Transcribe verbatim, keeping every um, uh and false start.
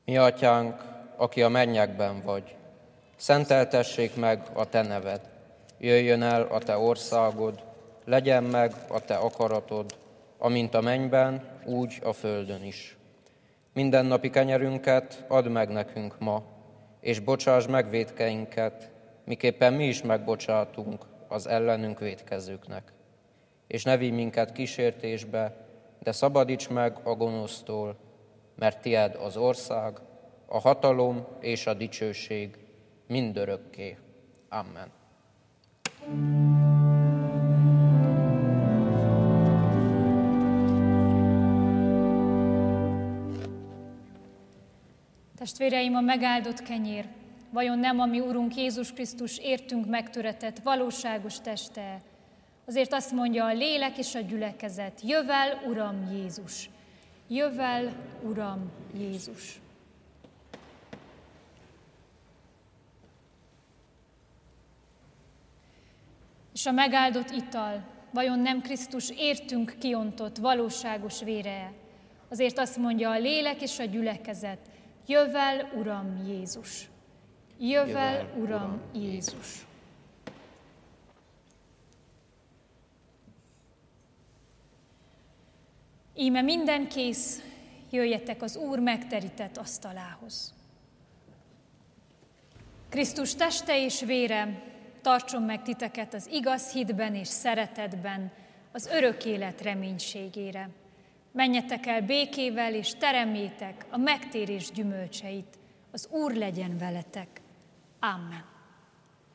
Mi atyánk, aki a mennyekben vagy, szenteltessék meg a te neved. Jöjjön el a te országod, legyen meg a te akaratod, amint a mennyben, úgy a földön is. Mindennapi kenyerünket add meg nekünk ma, és bocsásd meg vétkeinket, miképpen mi is megbocsátunk az ellenünk vétkezőknek. És ne vigy minket kísértésbe, de szabadíts meg a gonosztól, mert tied az ország, a hatalom és a dicsőség mindörökké. Amen. Testvéreim, a megáldott kenyér, vajon nem a mi Urunk Jézus Krisztus értünk megtöretett valóságos teste? Azért azt mondja a lélek és a gyülekezet: jövel, Uram Jézus! Jövel, Uram Jézus! És a megáldott ital, vajon nem Krisztus értünk kiontott valóságos vére? Azért azt mondja a lélek és a gyülekezet: jövel, Uram Jézus! Jövel, Jövel Uram, Uram Jézus! Íme minden kész, jöjjetek az Úr megterített asztalához. Krisztus teste és vére tartson meg titeket az igaz hitben és szeretetben, az örök élet reménységére. Menjetek el békével, és teremjétek a megtérés gyümölcseit. Az Úr legyen veletek. Amen.